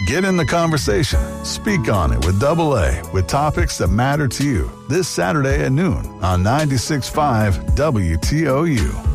Get in the conversation. Speak on it with Double A with topics that matter to you this Saturday at noon on 96.5 WTOU.